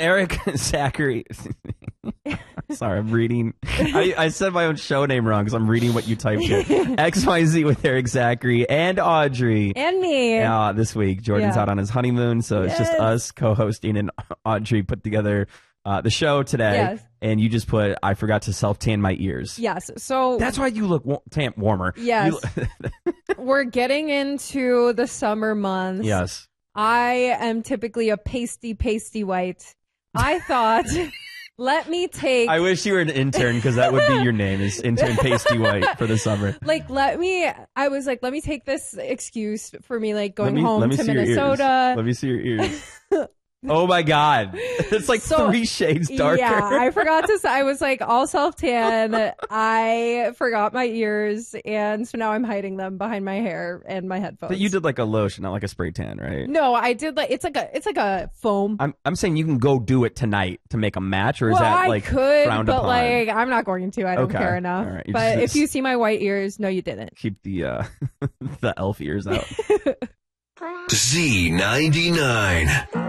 Eric Zachary. Sorry, I'm reading. I said my own show name wrong because I'm reading what you typed here. XYZ with Eric Zachary and Audrey. And me. This week. Jordan's out on his honeymoon, so it's just us co-hosting, and Audrey put together the show today. Yes. And you just put, I forgot to self-tan my ears. Yes. So that's why you look warmer. Yes. We're getting into the summer months. Yes. I am typically a pasty white. I thought... Let me take... I wish you were an intern because that would be your name, is intern pasty white for the summer. I was like, let me take this excuse for me going home to Minnesota. Let me see your ears. Oh my God. It's like 3 shades darker. Yeah, I forgot to say, I was like all self-tan. I forgot my ears, and so now I'm hiding them behind my hair and my headphones. But you did like a lotion, not like a spray tan, right? No, I did it's like a foam. I'm saying you can go do it tonight to make a match, or is that like frowned upon? I'm not going to. I don't care enough. All right. But if you see my white ears, no, you didn't. Keep the the elf ears out. Z99.